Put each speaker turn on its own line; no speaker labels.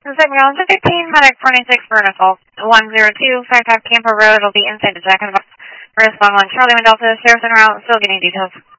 Signal 15, medic 26 for an assault. 102, 55 Camper Road will be inside the Jack in the Box. Respond 1, Charlie Mendoza, Saracen route, still getting details.